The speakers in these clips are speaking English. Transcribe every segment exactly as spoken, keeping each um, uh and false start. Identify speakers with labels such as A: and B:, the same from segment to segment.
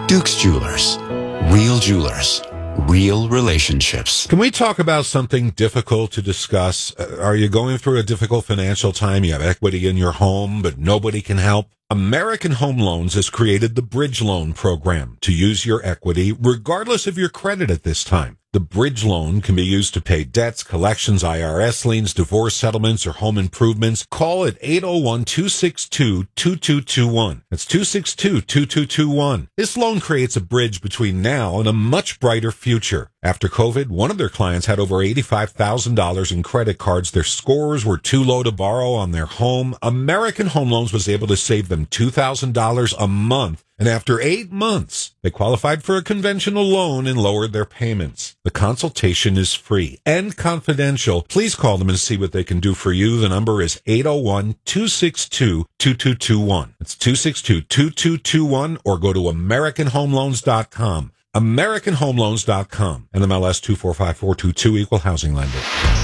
A: Duke's Jewelers. Real jewelers. Real relationships.
B: Can we talk about something difficult to discuss? Uh, are you going through a difficult financial time? You have equity in your home, but nobody can help? American Home Loans has created the Bridge Loan Program to use your equity regardless of your credit at this time. The Bridge Loan can be used to pay debts, collections, I R S liens, divorce settlements, or home improvements. Call at eight oh one, two six two, two two two one. That's two six two, two two two one. This loan creates a bridge between now and a much brighter future. After COVID, one of their clients had over eighty-five thousand dollars in credit cards. Their scores were too low to borrow on their home. American Home Loans was able to save them two thousand dollars a month. And after eight months, they qualified for a conventional loan and lowered their payments. The consultation is free and confidential. Please call them and see what they can do for you. The number is eight oh one, two six two, two two two one. It's two six two, two two two one, or go to American Home Loans dot com. American Home Loans dot com. N M L S two four five four two two, Equal Housing Lender.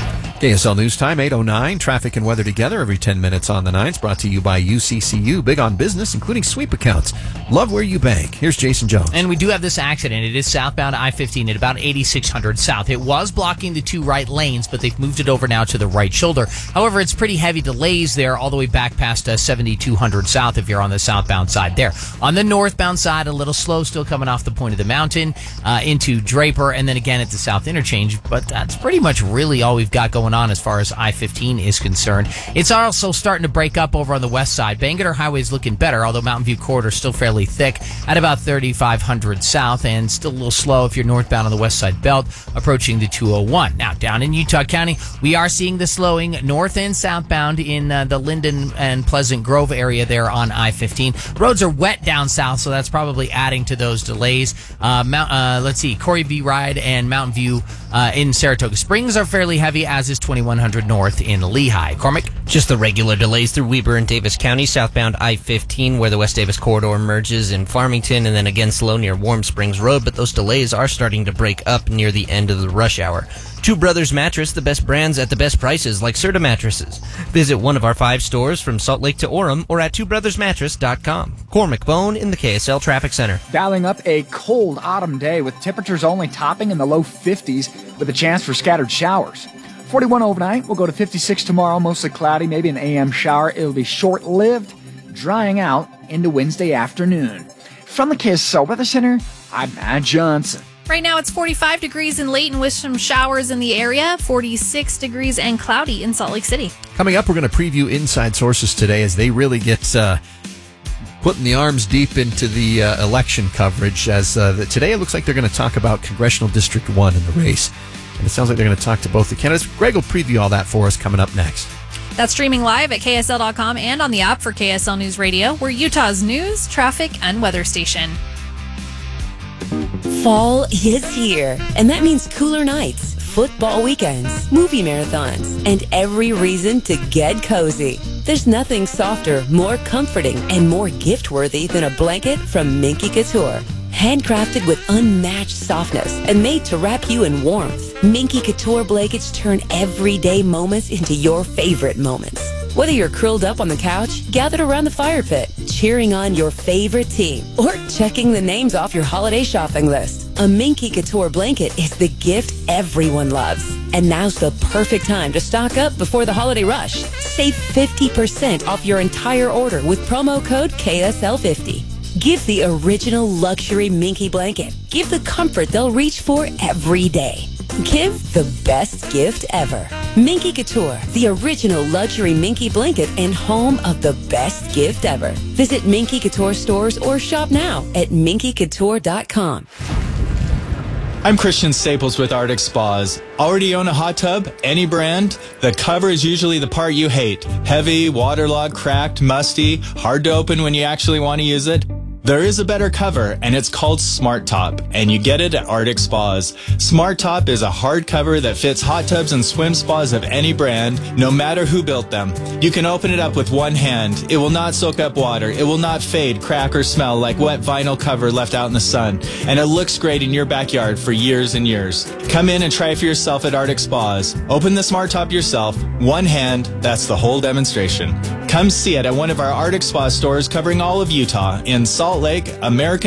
C: K S L News Time, eight oh nine. Traffic and weather together every ten minutes on the nines. Brought to you by U C C U. Big on business, including sweep accounts. Love where you bank. Here's Jason Jones.
D: And we do have this accident. It is southbound I fifteen at about eighty-six hundred south. It was blocking the two right lanes, but they've moved it over now to the right shoulder. However, it's pretty heavy delays there all the way back past uh, seventy-two hundred south if you're on the southbound side there. On the northbound side, a little slow, still coming off the point of the mountain uh, into Draper, and then again at the south interchange. But that's pretty much really all we've got going on as far as I fifteen is concerned. It's also starting to break up over on the west side. Bangerter Highway is looking better, although Mountain View Corridor is still fairly thick at about thirty-five hundred south, and still a little slow if you're northbound on the west side belt approaching the two oh one. Now, down in Utah County, we are seeing the slowing north and southbound in uh, the Linden and Pleasant Grove area there on I fifteen. Roads are wet down south, so that's probably adding to those delays. Uh, Mount, uh, let's see, Corey V. Ride and Mountain View uh, in Saratoga Springs are fairly heavy, as is twenty-one hundred north in Lehigh. Cormac?
E: Just the regular delays through Weber and Davis County, southbound I fifteen, where the West Davis corridor merges in Farmington, and then again slow near Warm Springs Road, but those delays are starting to break up near the end of the rush hour. Two Brothers Mattress, the best brands at the best prices, like Serta mattresses. Visit one of our five stores from Salt Lake to Orem or at two brothers mattress dot com. Cormac Bone in the K S L Traffic Center.
F: Dialing up a cold autumn day with temperatures only topping in the low fifties with a chance for scattered showers. forty-one overnight. We'll go to fifty-six tomorrow, mostly cloudy, maybe an A M shower. It'll be short-lived, drying out into Wednesday afternoon. From the K S L Weather Center, I'm Matt Johnson.
G: Right now it's forty-five degrees in Layton with some showers in the area, forty-six degrees and cloudy in Salt Lake City.
C: Coming up, we're going to preview Inside Sources today as they really get uh, putting the arms deep into the uh, election coverage. As uh, the, today it looks like they're going to talk about Congressional District one in the race. And it sounds like they're going to talk to both the candidates. Greg will preview all that for us coming up next.
G: That's streaming live at K S L dot com and on the app for K S L News Radio. We're Utah's news, traffic, and weather station.
H: Fall is here, and that means cooler nights, football weekends, movie marathons, and every reason to get cozy. There's nothing softer, more comforting, and more gift-worthy than a blanket from Minky Couture. Handcrafted with unmatched softness and made to wrap you in warmth, Minky Couture blankets turn everyday moments into your favorite moments. Whether you're curled up on the couch, gathered around the fire pit, cheering on your favorite team, or checking the names off your holiday shopping list, a Minky Couture blanket is the gift everyone loves. And now's the perfect time to stock up before the holiday rush. Save fifty percent off your entire order with promo code K S L fifty. Give the original luxury Minky blanket. Give the comfort they'll reach for every day. Give the best gift ever. Minky Couture, the original luxury Minky blanket and home of the best gift ever. Visit Minky Couture stores or shop now at minky couture dot com.
I: I'm Christian Staples with Arctic Spas. Already own a hot tub? Any brand? The cover is usually the part you hate. Heavy, waterlogged, cracked, musty, hard to open when you actually want to use it. There is a better cover, and it's called Smart Top, and you get it at Arctic Spas. Smart Top is a hard cover that fits hot tubs and swim spas of any brand, no matter who built them. You can open it up with one hand. It will not soak up water. It will not fade, crack, or smell like wet vinyl cover left out in the sun. And it looks great in your backyard for years and years. Come in and try it for yourself at Arctic Spas. Open the Smart Top yourself. One hand, that's the whole demonstration. Come see it at one of our Arctic Spa stores covering all of Utah in Salt Lake, American